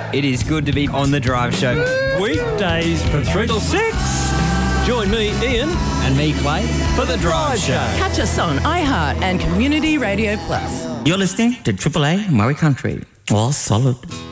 It is good to be on The Drive Show. Weekdays from 3 till 6. Join me, Ian. And me, Clay, for The Drive Show. Catch us on iHeart and Community Radio Plus. You're listening to Triple A Murray Country. All solid.